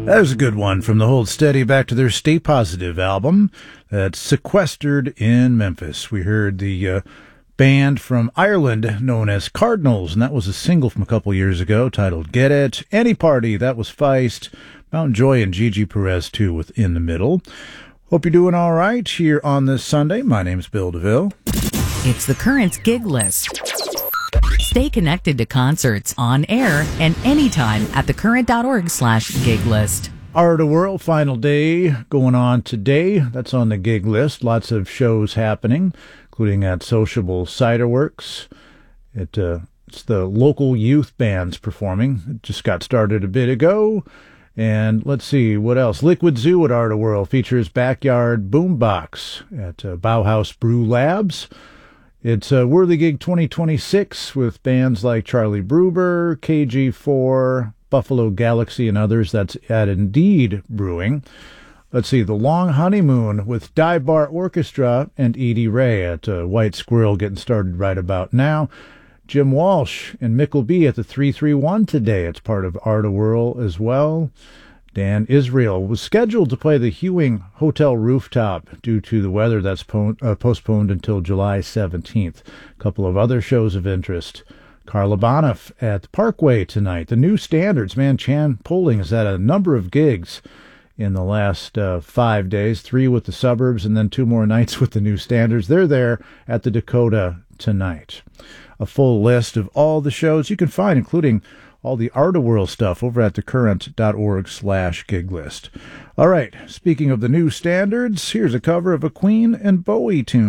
That was a good one from the Hold Steady Back to Their Stay Positive album that's sequestered in Memphis. We heard the band from Ireland known as Cardinals, and that was a single from a couple years ago titled Get It. Any Party, that was Feist. Mountain Joy and Gigi Perez, too, with In the Middle. Hope you're doing all right here on this Sunday. My name's Bill DeVille. It's the Currents Gig List. Stay connected to concerts on air and anytime at thecurrent.org/gig list. Art of World final day going on today. That's on the gig list. Lots of shows happening, including at Sociable Cider Works. It's the local youth bands performing. It just got started a bit ago. And let's see, what else? Liquid Zoo at Art of World features Backyard Boombox at Bauhaus Brew Labs. It's a Worthy Gig 2026 with bands like Charlie Bruber, KG4, Buffalo Galaxy, and others. That's at Indeed Brewing. Let's see, The Long Honeymoon with Dive Bar Orchestra and Edie Ray at White Squirrel getting started right about now. Jim Walsh and Mickle B at the 331 today. It's part of Art of Whirl as well. Dan Israel was scheduled to play the Hewing Hotel Rooftop due to the weather. That's postponed until July 17th. A couple of other shows of interest. Carla Boniff at Parkway tonight. The New Standards. Man, Chan Poling has had a number of gigs in the last 5 days. 3 with the Suburbs and then 2 more nights with the New Standards. They're there at the Dakota tonight. A full list of all the shows you can find, including all the Art of World stuff, over at thecurrent.org/gig list. All right, speaking of the New Standards, here's a cover of a Queen and Bowie tune.